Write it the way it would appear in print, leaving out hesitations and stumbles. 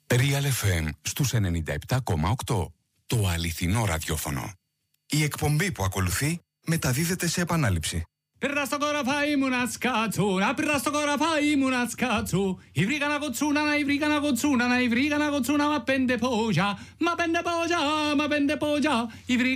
Real FM στους 97,8. Το αληθινό ραδιόφωνο. Η εκπομπή που ακολουθεί μεταδίδεται σε επανάληψη. Πέρα στο κοραφάι μου να σκάτσω, πέρα στο κοραφάι μου να σκάτσω. Η βρήκα να κοτσούνα, η βρήκα να κοτσούνα, η βρήκα να κοτσούνα, μα πέντε πόγια, μα πέντε πόγια, μα πέντε πόγια.